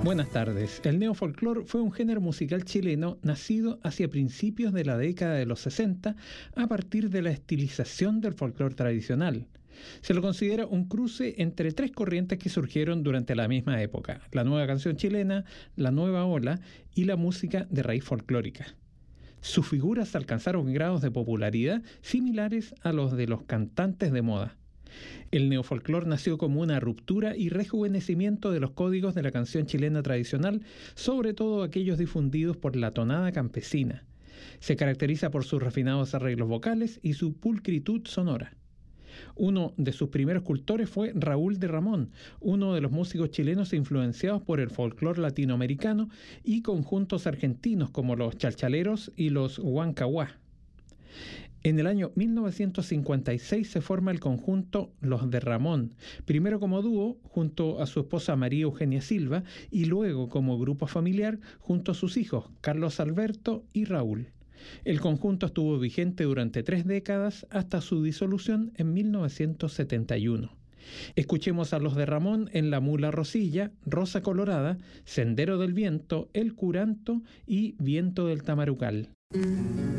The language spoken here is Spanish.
Buenas tardes. El neofolclor fue un género musical chileno nacido hacia principios de la década de los 60 a partir de la estilización del folclor tradicional. Se lo considera un cruce entre tres corrientes que surgieron durante la misma época: la nueva canción chilena, la nueva ola y la música de raíz folclórica. Sus figuras alcanzaron grados de popularidad similares a los de los cantantes de moda. El neofolclor nació como una ruptura y rejuvenecimiento de los códigos de la canción chilena tradicional, sobre todo aquellos difundidos por la tonada campesina. Se caracteriza por sus refinados arreglos vocales y su pulcritud sonora. Uno de sus primeros cultores fue Raúl de Ramón, uno de los músicos chilenos influenciados por el folclor latinoamericano y conjuntos argentinos como los Chalchaleros y los Huancahuá. En el año 1956 se forma el conjunto Los de Ramón, primero como dúo junto a su esposa María Eugenia Silva y luego como grupo familiar junto a sus hijos Carlos Alberto y Raúl. El conjunto estuvo vigente durante 3 décadas hasta su disolución en 1971. Escuchemos a Los de Ramón en La Mula Rosilla, Rosa Colorada, Sendero del Viento, El Curanto y Viento del Tamarucal.